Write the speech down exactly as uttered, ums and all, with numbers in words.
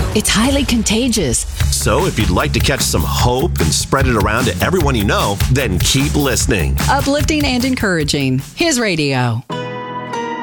It's highly contagious. So if you'd like to catch some hope and spread it around to everyone you know, then keep listening. Uplifting and encouraging. His radio.